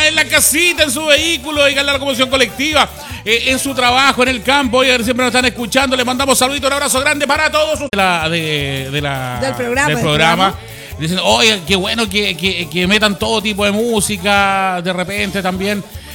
en la casita, en su vehículo, oigan la locomoción colectiva, en su trabajo, en el campo, oigan, siempre nos están escuchando. Les mandamos saluditos, un abrazo grande para todos Del programa. Dicen, oye, qué bueno que metan todo tipo de música de repente también.